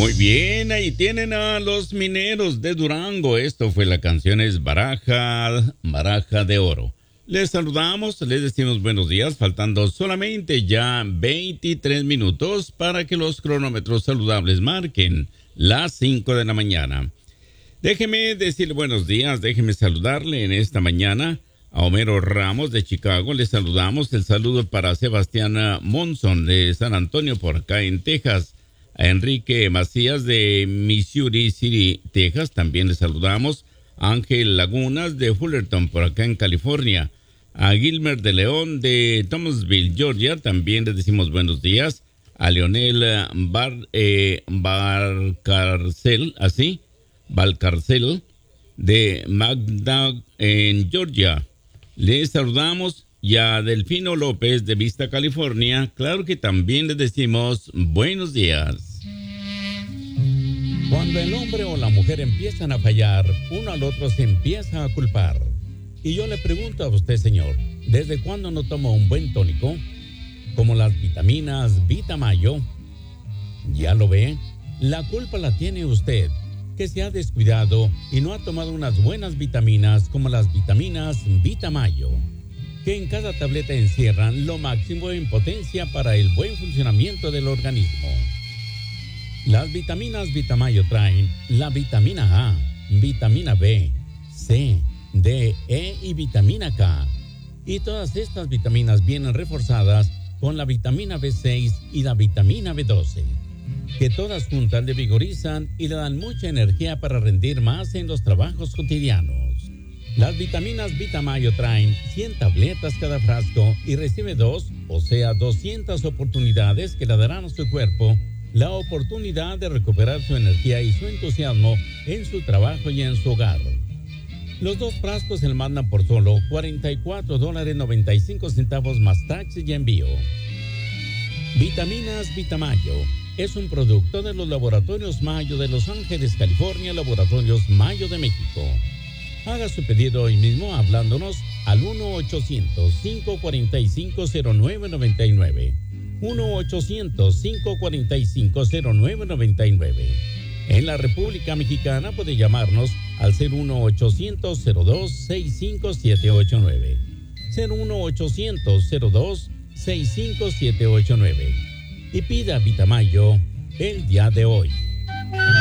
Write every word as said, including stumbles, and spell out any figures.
Muy bien, ahí tienen a los mineros de Durango. Esto fue la canción es Baraja, Baraja de Oro. Les saludamos, les decimos buenos días, faltando solamente ya veintitrés minutos para que los cronómetros saludables marquen las cinco de la mañana. Déjeme decirle buenos días, déjeme saludarle en esta mañana a Homero Ramos de Chicago. Les saludamos, el saludo para Sebastián Monson de San Antonio por acá en Texas. A Enrique Macías de Missouri City, Texas, también les saludamos. Ángel Lagunas de Fullerton, por acá en California. A Gilmer de León de Thomasville, Georgia, también les decimos buenos días. A Leonel Bar, eh, Barcarcel, así, Valcarcel de Magda en Georgia. Les saludamos. Y a Delfino López de Vista, California, claro que también les decimos buenos días. Cuando el hombre o la mujer empiezan a fallar, uno al otro se empieza a culpar. Y yo le pregunto a usted, señor, ¿desde cuándo no toma un buen tónico? Como las vitaminas Vitamayo. ¿Ya lo ve? La culpa la tiene usted, que se ha descuidado y no ha tomado unas buenas vitaminas como las vitaminas Vitamayo, que en cada tableta encierran lo máximo en potencia para el buen funcionamiento del organismo. Las vitaminas Vitamayo traen la vitamina A, vitamina B, C, D, E y vitamina K. Y todas estas vitaminas vienen reforzadas con la vitamina B seis y la vitamina B doce, que todas juntas le vigorizan y le dan mucha energía para rendir más en los trabajos cotidianos. Las vitaminas Vitamayo traen cien tabletas cada frasco y recibe dos, o sea, doscientas oportunidades que le darán a su cuerpo la oportunidad de recuperar su energía y su entusiasmo en su trabajo y en su hogar. Los dos frascos se le mandan por solo cuarenta y cuatro dólares noventa y cinco centavos más taxes y envío. Vitaminas Vitamayo es un producto de los laboratorios Mayo de Los Ángeles, California, Laboratorios Mayo de México. Haga su pedido hoy mismo hablándonos al uno ochocientos, cinco cuatro cinco, cero nueve nueve nueve. uno ochocientos, cinco cuatro cinco, cero nueve nueve nueve. En la República Mexicana puede llamarnos al cero uno ochocientos, cero dos, seis cinco siete ocho nueve. cero uno ochocientos, cero dos, seis cinco siete ocho nueve. Y pida Vitamayo el día de hoy.